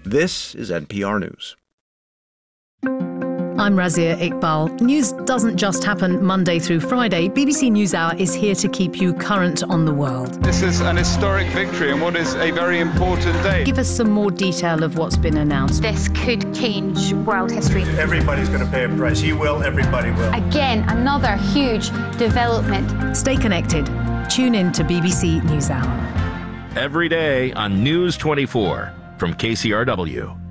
This is NPR News. I'm Razia Iqbal. News doesn't just happen Monday through Friday. BBC NewsHour is here to keep you current on the world. This is an historic victory and what is a very important day. Give us some more detail of what's been announced. This could change world history. Everybody's going to pay a price. He will, everybody will. Again, another huge development. Stay connected. Tune in to BBC NewsHour. Every day on News 24 from KCRW.